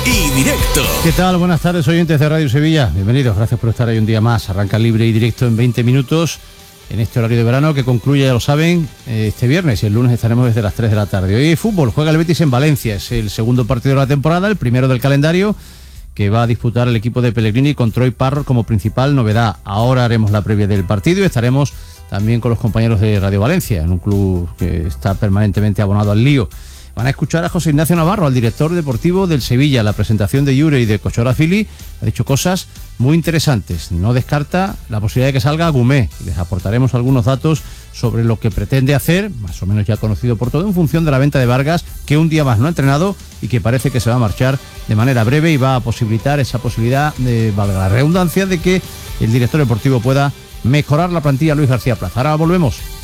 y Directo. ¿Qué tal? Buenas tardes, oyentes de Radio Sevilla. Bienvenidos, gracias por estar ahí un día más. Arranca Libre y Directo en 20 minutos en este horario de verano que concluye, ya lo saben, este viernes, y el lunes estaremos desde las 3 de la tarde. Hoy hay fútbol, juega el Betis en Valencia. Es el segundo partido de la temporada, el primero del calendario, que va a disputar el equipo de Pellegrini con Troy Parro como principal novedad. Ahora haremos la previa del partido y estaremos también con los compañeros de Radio Valencia, en un club que está permanentemente abonado al lío. Van a escuchar a José Ignacio Navarro, al director deportivo del Sevilla. La presentación de Yure y de Kochorazili ha dicho cosas muy interesantes. No descarta la posibilidad de que salga Gumé. Y les aportaremos algunos datos sobre lo que pretende hacer, más o menos ya conocido por todo, en función de la venta de Vargas, que un día más no ha entrenado y que parece que se va a marchar de manera breve y va a posibilitar esa posibilidad, valga la redundancia, de que el director deportivo pueda mejorar la plantilla Luis García Plaza. Ahora volvemos.